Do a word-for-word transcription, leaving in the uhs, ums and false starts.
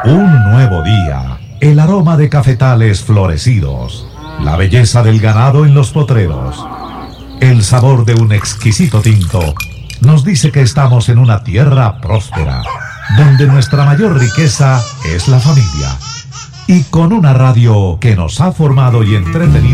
Un nuevo día, el aroma de cafetales florecidos, la belleza del ganado en los potreros, el sabor de un exquisito tinto, nos dice que estamos en una tierra próspera, donde nuestra mayor riqueza es la familia. Y con una radio que nos ha formado y entretenido,